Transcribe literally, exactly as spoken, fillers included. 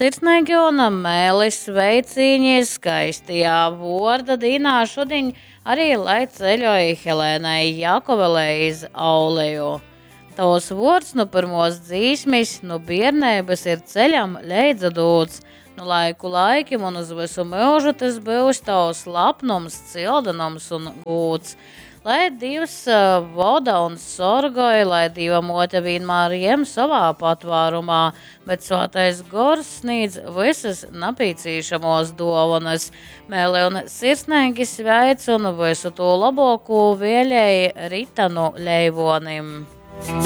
sirsnīgi un mēlis sveiciņi skaistajā vorda dīnā šodien arī lai ceļoja Helēnai Jakovelei iz Auleju. Tos vords no pirmos dzīsmis, no biernēbas ir ceļam leidzadūts, no laiku laikim un uz visu mūžu tas būs tavs lapnums, cildanums un gūts. Lai Dievs voda un sorgoja, lai Dieva mote vienmēr jem savā patvārumā, bet Svētais Gors sniedz visas napīcīšamos dovanas. Mēli un sirsnīgi sveic un visu to labāko vēlēja Ritanu Leivonim.